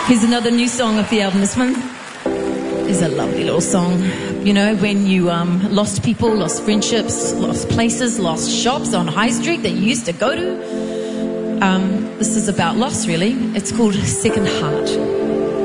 Here's another new song off the album. This one is a lovely little song. You know, when you lost people, lost friendships, lost places, lost shops on High Street that you used to go to. This is about loss, really. It's called Second Heart.